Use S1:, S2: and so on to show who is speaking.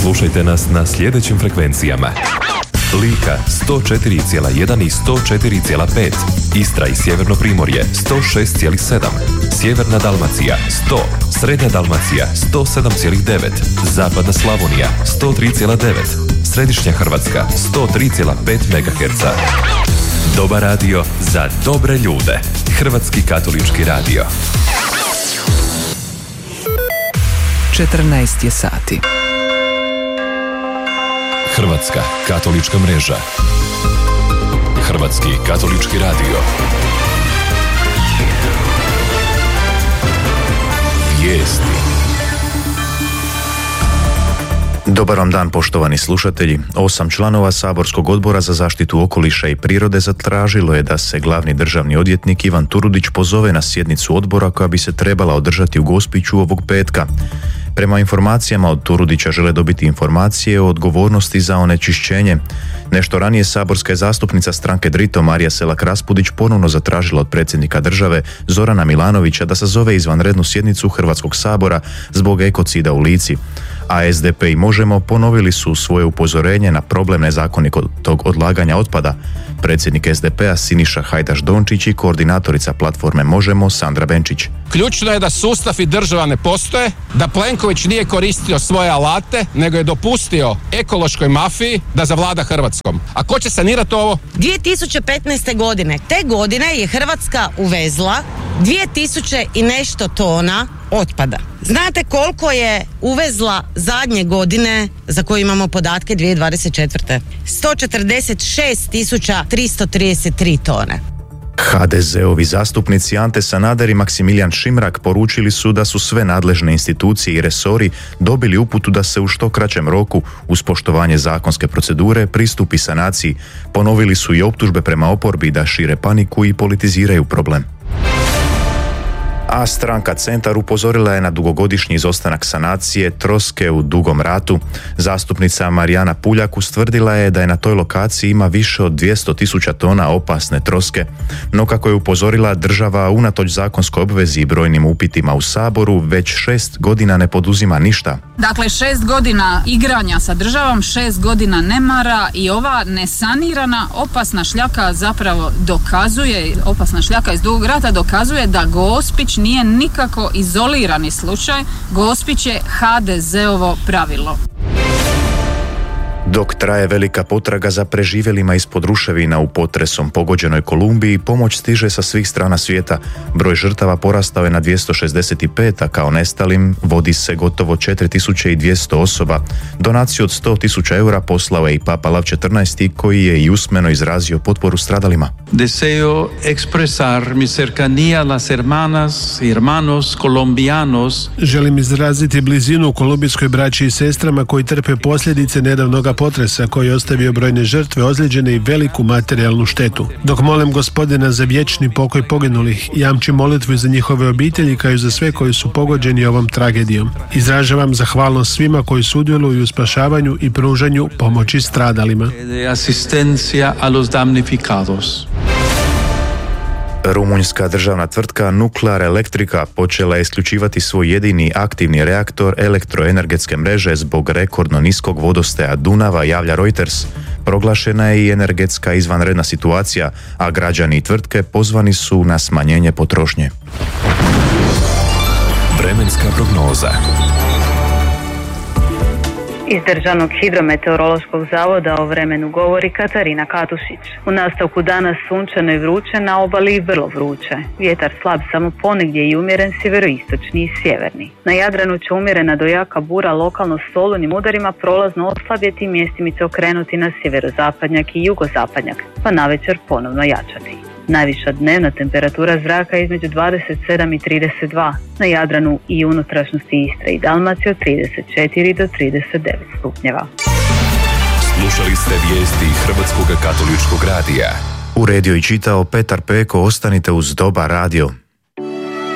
S1: Slušajte nas na sljedećim frekvencijama: Lika 104,1 i 104,5, Istra i Sjeverno Primorje 106,7, Sjeverna Dalmacija 100, Srednja Dalmacija 107,9, Zapadna Slavonija 103,9, Središnja Hrvatska 103,5 MHz. Dobar radio za dobre ljude. Hrvatski katolički radio.
S2: 14 je sati.
S1: Hrvatska katolička mreža. Hrvatski katolički radio. Vijesti.
S3: Dobar vam dan, poštovani slušatelji. 8 članova Saborskog odbora za zaštitu okoliša i prirode zatražilo je da se glavni državni odvjetnik Ivan Turudić pozove na sjednicu odbora koja bi se trebala održati u Gospiću ovog petka. Prema informacijama od Turudića žele dobiti informacije o odgovornosti za onečišćenje. Nešto ranije saborska je zastupnica stranke Drito Marija Selak-Raspudić ponovno zatražila od predsjednika države Zorana Milanovića da sazove izvanrednu sjednicu Hrvatskog sabora zbog ekocida u Lici. A SDP i Možemo ponovili su svoje upozorenje na problem nezakonitog odlaganja otpada. Predsjednik SDP-a Siniša Hajdaš Dončić i koordinatorica platforme Možemo Sandra Benčić.
S4: Ključno je da sustav i država ne postoje, da Plenković nije koristio svoje alate, nego je dopustio ekološkoj mafiji da zavlada Hrvatskom. A ko će sanirati ovo?
S5: 2015. godine, te godine je Hrvatska uvezla 2000 i nešto tona otpada. Znate koliko je uvezla zadnje godine, za koje imamo podatke, 2024. 146.333 tone.
S3: HDZ-ovi zastupnici Ante Sanader i Maksimilijan Šimrak poručili su da su sve nadležne institucije i resori dobili uputu da se u što kraćem roku, uz poštovanje zakonske procedure, pristupi sanaciji. Ponovili su i optužbe prema oporbi da šire paniku i politiziraju problem. A stranka Centar upozorila je na dugogodišnji izostanak sanacije troske u Dugom Ratu. Zastupnica Marijana Puljak ustvrdila je da je na toj lokaciji ima više od 200.000 tona opasne troske. No kako je upozorila, država unatoč zakonskoj obvezi i brojnim upitima u Saboru već 6 godina ne poduzima ništa.
S6: Dakle, 6 godina igranja sa državom, 6 godina nemara i ova nesanirana opasna šljaka zapravo dokazuje, opasna šljaka iz Dugog Rata dokazuje da Gospić nije nikako izolirani slučaj, Gospić je HDZ-ovo pravilo.
S3: Dok traje velika potraga za preživjelima ispod ruševina u potresom pogođenoj Kolumbiji, pomoć stiže sa svih strana svijeta. Broj žrtava porastao je na 265, a kao nestalim vodi se gotovo 4200 osoba. Donaciju od 100.000 eura poslao je i Papa Lav XIV, koji je i usmeno izrazio potporu stradalima.
S7: Deseo expresar mi cercanía a las hermanas y hermanos colombianos.
S8: Želim izraziti blizinu kolumbijskoj braći i sestrama koji trpe posljedice nedavnog potresa koji je ostavio brojne žrtve, ozlijeđene i veliku materijalnu štetu. Dok molim Gospodina za vječni pokoj poginulih, jamčim molitvu za njihove obitelji kao i za sve koji su pogođeni ovom tragedijom. Izražavam zahvalnost svima koji sudjeluju u spašavanju i pružanju pomoći stradalima.
S7: Asistencia a los damnificados.
S3: Rumunjska državna tvrtka Nuclear Electrica počela je isključivati svoj jedini aktivni reaktor elektroenergetske mreže zbog rekordno niskog vodostaja Dunava, javlja Reuters. Proglašena je i energetska izvanredna situacija, a građani i tvrtke pozvani su na smanjenje potrošnje.
S1: Vremenska prognoza.
S9: Iz Državnog hidrometeorološkog zavoda o vremenu govori Katarina Katušić. U nastavku dana sunčano i vruće, na obali vrlo vruće. Vjetar slab samo ponegdje i umjeren sjeveroistočni i sjeverni. Na Jadranu će umjerena do jaka bura lokalno s olujnim udarima prolazno oslabjeti i mjestimice okrenuti na sjeverozapadnjak i jugozapadnjak, pa navečer ponovno jačati. Najviša dnevna temperatura zraka je između 27 i 32, na Jadranu i unutrašnjosti Istre i Dalmacije od 34 do 39 stupnjeva.
S1: Slušali ste vijesti Hrvatskog katoličkog radija.
S3: Uredio i čitao Petar Peko. Ostanite uz Dobar radio.